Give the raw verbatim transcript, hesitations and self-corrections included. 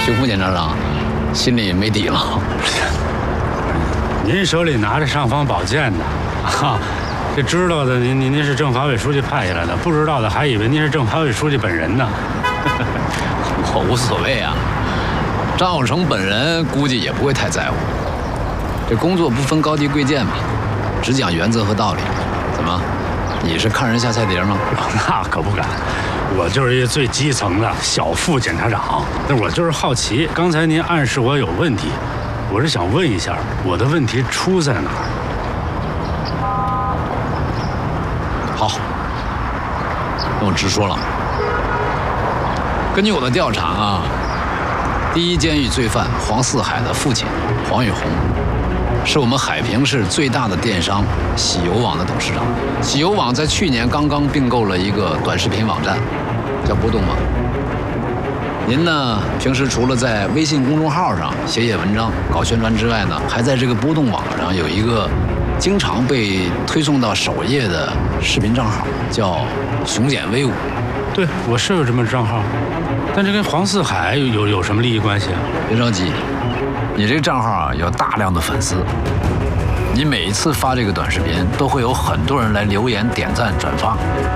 熊副检察长心里没底了。 您手里拿着尚方宝剑呢，啊，这知道的您您您是政法委书记派下来的，不知道的还以为您是政法委书记本人呢。 我无所谓啊，张小成本人估计也不会太在乎。这工作不分高低贵贱嘛，只讲原则和道理。怎么，你是看人下菜碟吗？ 那可不敢，我就是一最基层的小副检察长。那我就是好奇，刚才您暗示我有问题，我是想问一下，我的问题出在哪儿？ 好，那我直说了。根据我的调查啊，第一监狱罪犯黄四海的父亲黄宇红，是我们海平市最大的电商喜游网的董事长。喜游网在去年刚刚并购了一个短视频网站，叫波动网。您呢，平时除了在微信公众号上写写文章、搞宣传之外呢，还在这个波动网上有一个经常被推送到首页的视频账号，叫熊检威武。 对，我是有这么账号，但这跟黄四海有有有什么利益关系啊？ 别着急，你这个账号啊有大量的粉丝，你每一次发这个短视频，都会有很多人来留言、点赞、转发。